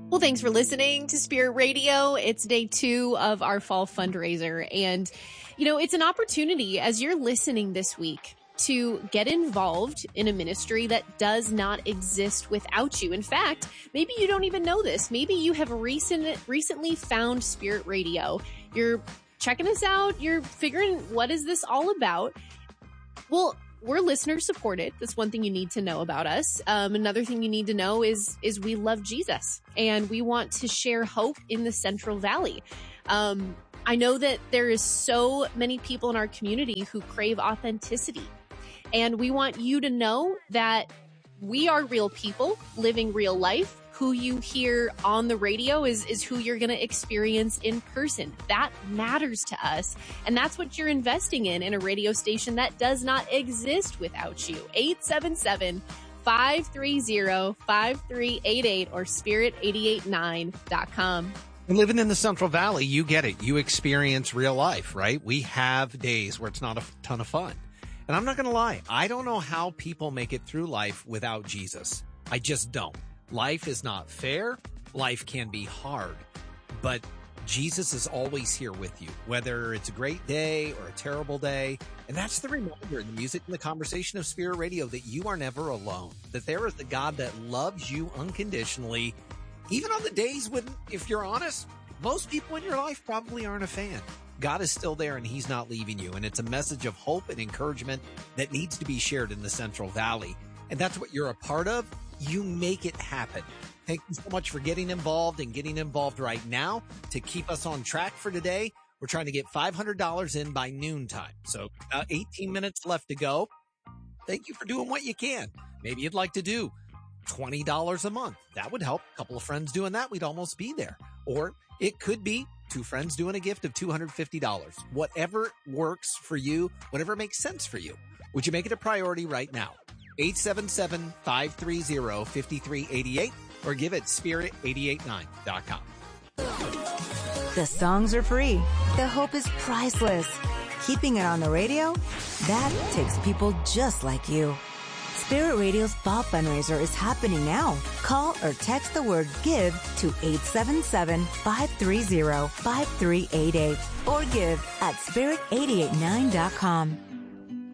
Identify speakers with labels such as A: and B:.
A: Well, thanks for listening to Spirit Radio. It's day 2 of our fall fundraiser. And, it's an opportunity as you're listening this week to get involved in a ministry that does not exist without you. In fact, maybe you don't even know this. Maybe you have recently found Spirit Radio. You're checking us out. You're figuring, what is this all about? Well, we're listener supported. That's one thing you need to know about us. Another thing you need to know is we love Jesus, and we want to share hope in the Central Valley. I know that there is so many people in our community who crave authenticity, and we want you to know that we are real people living real life. Who you hear on the radio is who you're going to experience in person. That matters to us. And that's what you're investing in a radio station that does not exist without you. 877-530-5388 or spirit889.com.
B: And living in the Central Valley, you get it. You experience real life, right? We have days where it's not a ton of fun. And I'm not going to lie. I don't know how people make it through life without Jesus. I just don't. Life is not fair. Life can be hard, but Jesus is always here with you, whether it's a great day or a terrible day. And that's the reminder in the music and the conversation of Spirit Radio that you are never alone, that there is a God that loves you unconditionally, even on the days when, if you're honest, most people in your life probably aren't a fan. God is still there and he's not leaving you. And it's a message of hope and encouragement that needs to be shared in the Central Valley. And that's what you're a part of. You make it happen. Thank you so much for getting involved and getting involved right now to keep us on track for today. We're trying to get $500 in by noontime. So about 18 minutes left to go. Thank you for doing what you can. Maybe you'd like to do $20 a month. That would help. A couple of friends doing that, we'd almost be there. Or it could be 2 friends doing a gift of $250. Whatever works for you, whatever makes sense for you. Would you make it a priority right now? 877-530-5388 or give at spirit889.com.
C: The songs are free. The hope is priceless. Keeping it on the radio? That takes people just like you. Spirit Radio's Fall Fundraiser is happening now. Call or text the word GIVE to 877-530-5388 or give at spirit889.com.